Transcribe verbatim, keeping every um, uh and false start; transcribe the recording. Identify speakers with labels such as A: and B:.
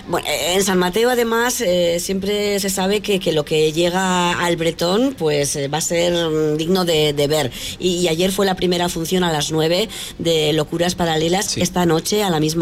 A: Bueno, en San Mateo además eh, siempre se sabe que, que lo que llega al Bretón pues eh, va a ser mm, digno de, de ver. Y, y ayer fue la primera función a las nueve de Locuras Paralelas. Sí. Esta noche a la misma